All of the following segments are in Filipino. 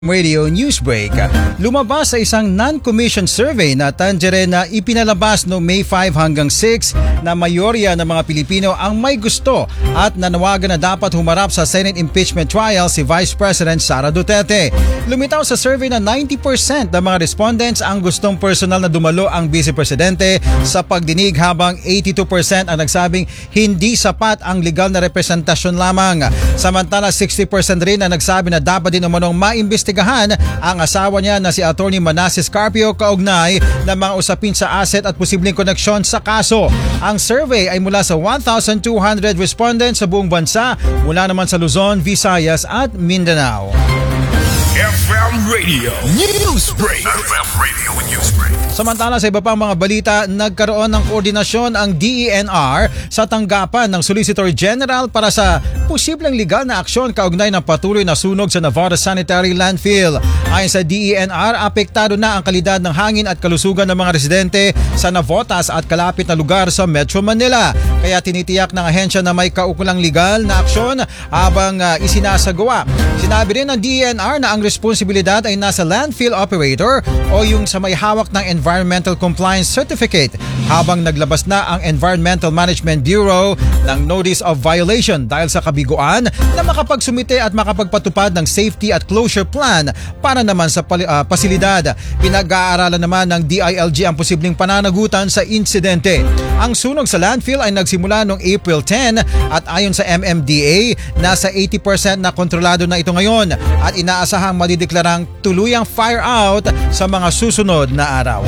Radio Newsbreak. Lumabas sa isang non-commissioned survey na tanjere na ipinalabas noong May 5 hanggang 6 na mayorya ng mga Pilipino ang may gusto at nanawagan na dapat humarap sa Senate impeachment trial si Vice President Sara Duterte. Lumitaw sa survey na 90% ng mga respondents ang gustong personal na dumalo ang Vice Presidente sa pagdinig habang 82% ang nagsabing hindi sapat ang legal na representasyon lamang. Samantala 60% rin ang nagsabi na dapat din umanong maimbestigahan ang asawa niya na si Atty. Manasseh Carpio kaugnay ng mga usapin sa asset at posibleng koneksyon sa kaso. Ang survey ay mula sa 1,200 respondents sa buong bansa mula naman sa Luzon, Visayas at Mindanao. FM Radio Newsbreak. FM Radio Newsbreak. Samantala sa iba pang mga balita, nagkaroon ng koordinasyon ang DENR sa tanggapan ng Solicitor General para sa posibleng legal na aksyon kaugnay ng patuloy na sunog sa Nevada Sanitary Landfill. Ayon sa DENR, apektado na ang kalidad ng hangin at kalusugan ng mga residente sa Navotas at kalapit na lugar sa Metro Manila. Kaya tinitiyak ng ahensya na may kaukulang legal na aksyon habang isinasagawa. Sinabi rin ng DENR na ang responsibilidad ay nasa landfill operator o yung sa may hawak ng Environmental Compliance Certificate habang naglabas na ang Environmental Management Bureau ng Notice of Violation dahil sa kabiguan na makapagsumite at makapagpatupad ng safety at closure plan para naman sa pasilidad. Pinag-aaralan naman ng DILG ang posibleng pananagutan sa insidente. Ang sunog sa landfill ay nagsimula noong April 10 at ayon sa MMDA, nasa 80% na kontrolado na ito ngayon at inaasahang madideklarang tuluyang fire out sa mga susunod na araw.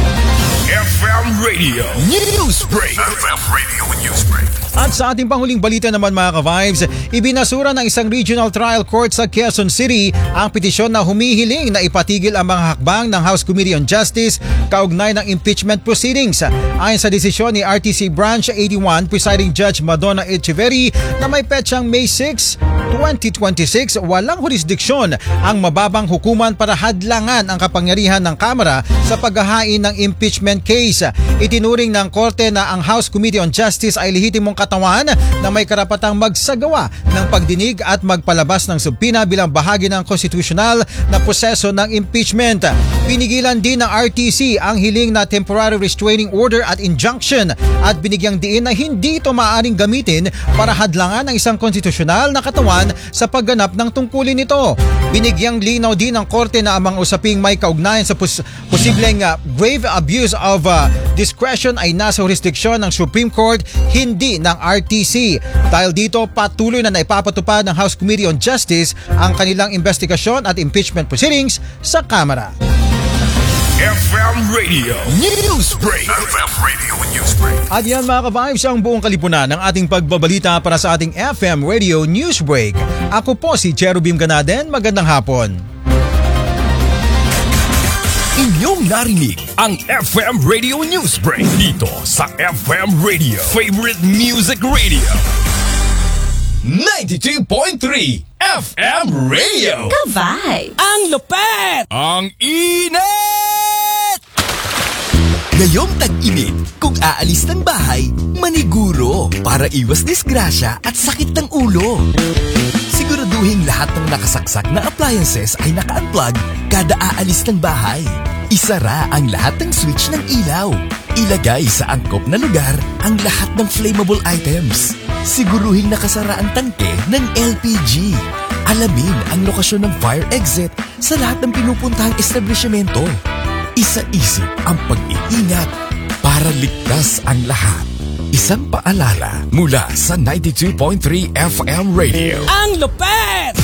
FM Radio Newsbreak. FM Radio Newsbreak. At sa ating panghuling balita naman mga ka-vibes, ibinasura ng isang regional trial court sa Quezon City ang petisyon na humihiling na ipatigil ang mga hakbang ng House Committee on Justice kaugnay ng impeachment proceedings. Ayon sa desisyon ni RTC Branch 81 Presiding Judge Madonna Echeverry na may petsang May 6, 2026, walang jurisdiksyon ang mababang hukuman para hadlangan ang kapangyarihan ng Kamara sa paghahain ng impeachment case. Itinuring ng korte na ang House Committee on Justice ay lehitimong katawan na may karapatang magsagawa ng pagdinig at magpalabas ng subpina bilang bahagi ng konstitusyonal na proseso ng impeachment. Pinigilan din ng RTC ang hiling na temporary restraining order at injunction at binigyang diin na hindi ito maaaring gamitin para hadlangan ang isang konstitusyonal na katawan sa pagganap ng tungkulin nito. Binigyang linaw din ng korte na ang mga usaping may kaugnayan sa posibleng grave abuse of discretion ay nasa jurisdiksyon ng Supreme Court, hindi ng RTC. Dahil dito, patuloy na naipapatupad ng House Committee on Justice ang kanilang investigasyon at impeachment proceedings sa Kamara. FM Radio Newsbreak. FM Radio Newsbreak. At yan mga ka-vibes ang buong kalipunan ng ating pagbabalita para sa ating FM Radio Newsbreak. Ako po si Cherubim Ganaden. Magandang hapon. Inyong narinig ang FM Radio Newsbreak dito sa FM Radio. Favorite Music Radio. 92.3 FM Radio. Ka-vibe! Ang lupet! Ang init! Ngayong tag-init, kung aalis ng bahay, maniguro para iwas disgrasya at sakit ng ulo. Siguraduhin lahat ng nakasaksak na appliances ay naka-unplug kada aalis ng bahay. Isara ang lahat ng switch ng ilaw. Ilagay sa angkop na lugar ang lahat ng flammable items. Siguruhin nakasara ang tangke ng LPG. Alamin ang lokasyon ng fire exit sa lahat ng pinupuntahang establishmento. Isa-isip ang pag-iingat para ligtas ang lahat. Isang paalala mula sa 92.3 FM Radio. Ang lupet!